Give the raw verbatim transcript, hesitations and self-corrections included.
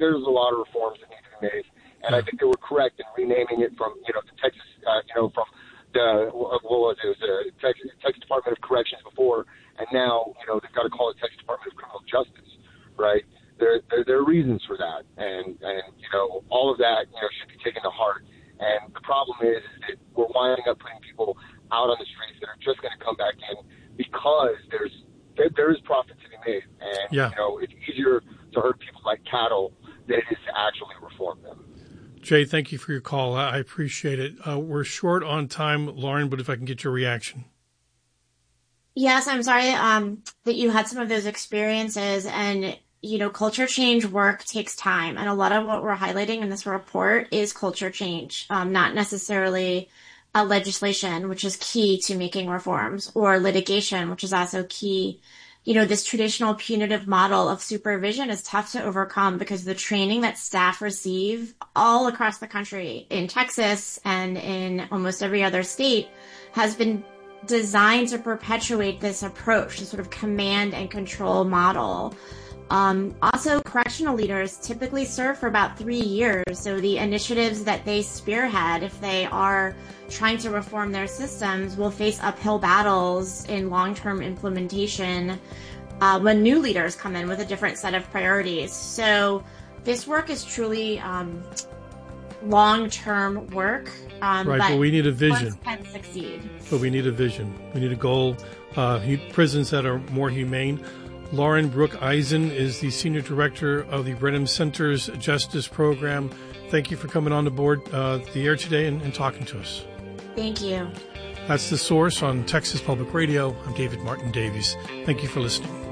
there's a lot of reforms that need to be made, and I think they were correct in renaming it from, you know, the Texas, uh, you know, from the, what was it, it was the Texas, Texas Department of Corrections before, and now, you know, they've got to call it Texas Department of Criminal Justice, right? There, there, there are reasons for that, and, and, you know, all of that, you know, should be taken to heart. And the problem is, is that we're winding up putting people out on the streets that are just going to come back in because there's there, there is profit to be made. And, yeah. you know, it's easier to hurt people like cattle than it is to actually reform them. Jay, thank you for your call. I appreciate it. Uh, we're short on time, Lauren, but if I can get your reaction. Yes, I'm sorry um, that you had some of those experiences, and you know, culture change work takes time. And a lot of what we're highlighting in this report is culture change, um, not necessarily uh, legislation, which is key to making reforms, or litigation, which is also key. You know, this traditional punitive model of supervision is tough to overcome because the training that staff receive all across the country, in Texas and in almost every other state, has been designed to perpetuate this approach, this sort of command and control model. Um, also, correctional leaders typically serve for about three years, so the initiatives that they spearhead, if they are trying to reform their systems, will face uphill battles in long-term implementation uh, when new leaders come in with a different set of priorities. So this work is truly um, long-term work. Um, right, but, but we need a vision. Can succeed. But we need a vision. We need a goal. Uh, prisons that are more humane. Lauren Brooke Eisen is the Senior Director of the Brenham Center's Justice Program. Thank you for coming on the board, uh, the air today and, and talking to us. Thank you. That's The Source on Texas Public Radio. I'm David Martin Davies. Thank you for listening.